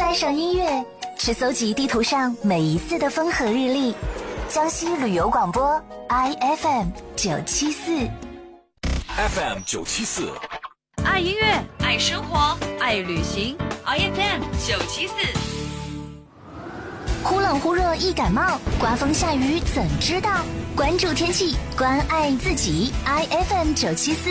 爱上音乐，是搜集地图上每一次的风和日丽。江西旅游广播 IFM 974 FM 974， 爱音乐，爱生活，爱旅行。IFM 974。 忽冷忽热易感冒，刮风下雨怎知道？关注天气，关爱自己。IFM 974。